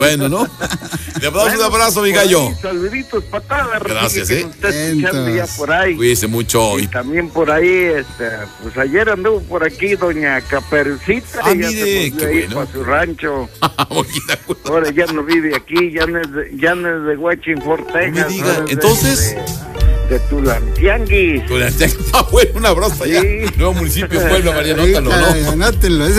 Bueno, ¿no? Le damos un abrazo, mi gallo. Saluditos para toda la Gracias, que nos está escuchando ya por ahí. Cuídese mucho. Y también por ahí, pues ayer anduvo por aquí doña Caperucita. Ah, ya mire, se qué bueno. para su rancho. Ahora ya no vive aquí, ya no es de Huachinford, Texas. No me diga, no es entonces... de Tulantianguis. Bueno, un abrazo allá. Sí. Nuevo municipio, Puebla, María, anótalo, ¿no? Anótenlo,